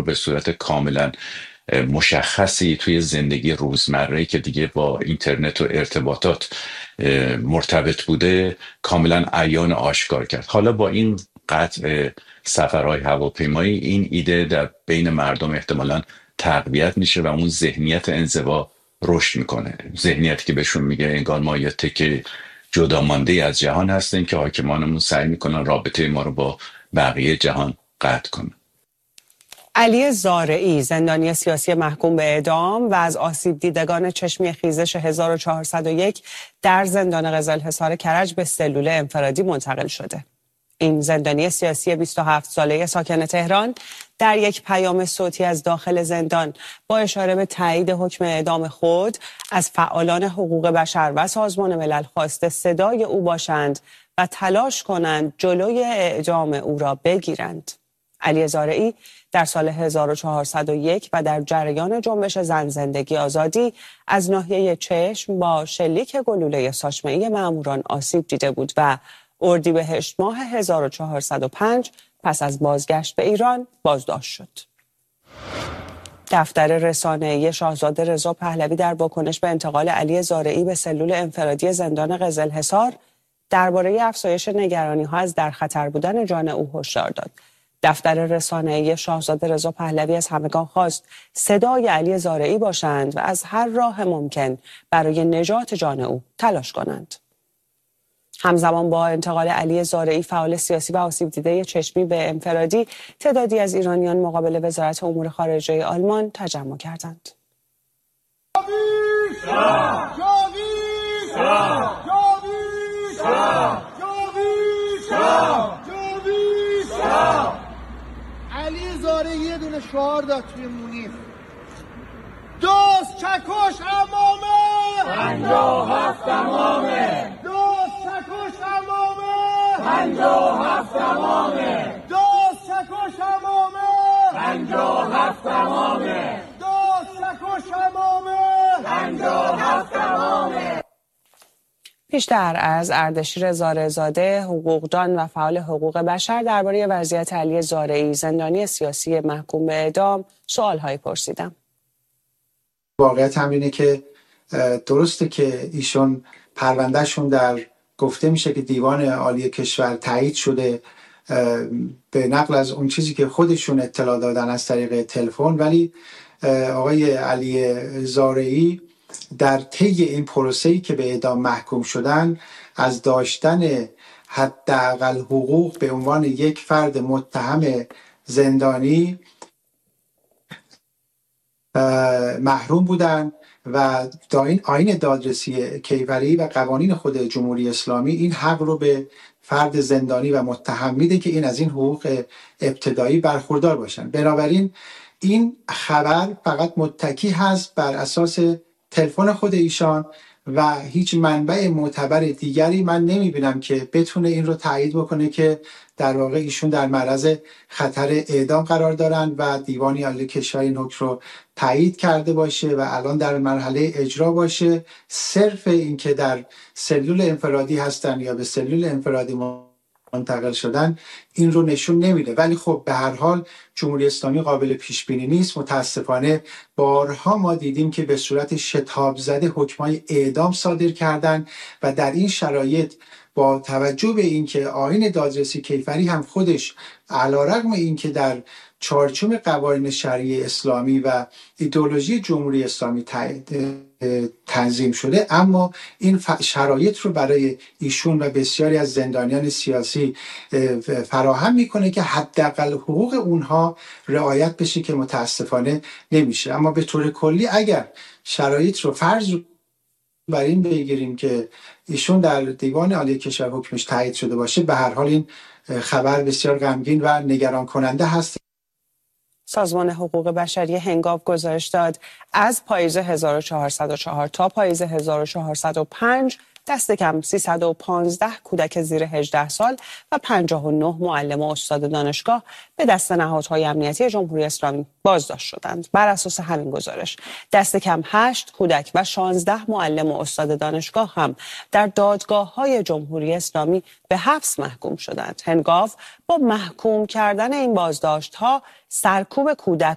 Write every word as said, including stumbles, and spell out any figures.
به صورت کاملا مشخصی توی زندگی روزمره که دیگه با اینترنت و ارتباطات مرتبط بوده کاملا عیان آشکار کرد. حالا با این قطع سفرهای هواپیمایی این ایده در بین مردم احتمالاً تقویت میشه و اون ذهنیت انزوا رشد میکنه، ذهنیتی که بهشون میگه انگار ما یه تکه جدا مانده از جهان هستیم که حاکمانمون سعی میکنن رابطه ما رو با بقیه جهان قطع کنن. علی زارعی زندانی سیاسی محکوم به اعدام و از آسیب دیدگان چشمی خیزش هزار و چهارصد و یک در زندان قزلحصار کرج به سلول انفرادی منتقل شده. این زندانی سیاسی بیست و هفت ساله ساکن تهران در یک پیام صوتی از داخل زندان با اشاره به تایید حکم اعدام خود از فعالان حقوق بشر و سازمان ملل خواسته صدای او باشند و تلاش کنند جلوی اعدام او را بگیرند. علی زارعی در سال هزار و چهارصد و یک و در جریان جنبش زن زندگی آزادی از ناحیه چشم با شلیک گلوله ساچمه‌ای ماموران آسیب دیده بود و اردیبهشت ماه هزار و چهارصد و پنج پس از بازگشت به ایران بازداشت شد. دفتر رسانه‌ای شاهزاده رضا پهلوی در واکنش به انتقال علی زارعی به سلول انفرادی زندان قزلحصار درباره افزایش نگرانی‌ها از در خطر بودن جان او هشدار داد. دفتر رسانه‌ای شاهزاده رضا پهلوی از همگان خواست صدای علی زارعی باشند و از هر راه ممکن برای نجات جان او تلاش کنند. همزمان با انتقال علی زارعی فعال سیاسی و آسیب دیده چشمی به انفرادی، تعدادی از ایرانیان مقابل وزارت امور خارجه آلمان تجمع کردند. علی زارعی یه دونه شعار داد توی مونیخ: دوست چکش امامه پنجاه و هفت امامه، دوست چکش امامه پنجاه و هفت امامه، دوست چکش امامه پنجاه و هفت امامه، دوست چکش امامه پنجاه و هفت امامه. پیشتر از اردشیر زارعزاده، حقوقدان و فعال حقوق بشر درباره وضعیت علی زارعی زندانی سیاسی محکوم به اعدام سوال‌هایی پرسیدم. واقعیت هم اینه که درسته که ایشون پروندهشون در گفته میشه که دیوان عالی کشور تایید شده به نقل از اون چیزی که خودشون اطلاع دادن از طریق تلفن، ولی آقای علی زارعی در طی این پروسه‌ای که به اعدام محکوم شدن از داشتن حداقل حقوق به عنوان یک فرد متهم زندانی محروم بودن و آیین دادرسی کیفری و قوانین خود جمهوری اسلامی این حق رو به فرد زندانی و متهم میده که این از این حقوق ابتدایی برخوردار باشن. بنابراین این خبر فقط متکی هست بر اساس تلفن خود ایشان و هیچ منبع معتبر دیگری من نمیبینم که بتونه این رو تایید بکنه که در واقع ایشون در معرض خطر اعدام قرار دارن و دیوان عالی کشور این حکم رو تایید کرده باشه و الان در مرحله اجرا باشه. صرف این که در سلول انفرادی هستن یا به سلول انفرادی منتقل شدن این رو نشون نمیده، ولی خب به هر حال جمهوری اسلامی قابل پیش بینی نیست. متاسفانه بارها ما دیدیم که به صورت شتاب زده حکمای اعدام صادر کردن و در این شرایط با توجه به اینکه آیین دادرسی کیفری هم خودش علیرغم اینکه در چارچوب قوانین شرعی اسلامی و ایدئولوژی جمهوری اسلامی تنظیم شده، اما این شرایط رو برای ایشون و بسیاری از زندانیان سیاسی فراهم میکنه که حداقل حقوق اونها رعایت بشه که متاسفانه نمیشه. اما به طور کلی اگر شرایط رو فرض بر این بگیریم که ایشون در دیوان عالی کشور حکمش تایید شده باشه، به هر حال این خبر بسیار غمگین و نگران کننده هست. سازمان حقوق بشری هنگام گزارش داد از پاییز هزار و چهارصد و چهار تا پاییز هزار و چهارصد و پنج دست کم سیصد و پانزده کودک زیر هجده سال و پنجاه و نه معلم و استاد دانشگاه به دست نهادهای امنیتی جمهوری اسلامی بازداشت شدند. بر اساس همین گزارش دست کم هشت کودک و شانزده معلم و استاد دانشگاه هم در دادگاه‌های جمهوری اسلامی به حبس محکوم شدند. هنگام با محکوم کردن این بازداشت‌ها سرکوب کودک